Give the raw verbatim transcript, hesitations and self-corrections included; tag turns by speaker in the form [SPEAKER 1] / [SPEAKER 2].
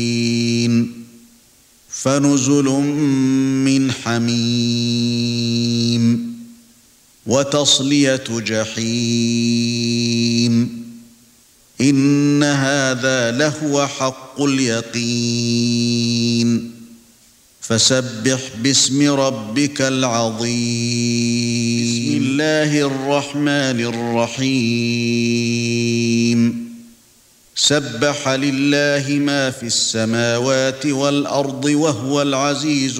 [SPEAKER 1] فنزل من حميم وتصلية جحيم إن هذا لهو حق اليقين فسبح باسم ربك العظيم بسم الله الرحمن الرحيم سبح لله ما في السماوات والأرض وهو العزيز